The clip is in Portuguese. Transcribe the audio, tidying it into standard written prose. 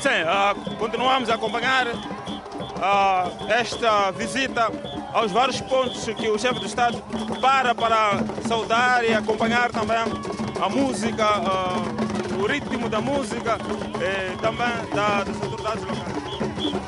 Sim, continuamos a acompanhar esta visita aos vários pontos que o chefe do Estado para saudar e acompanhar também a música, o ritmo da música e também das autoridades locais.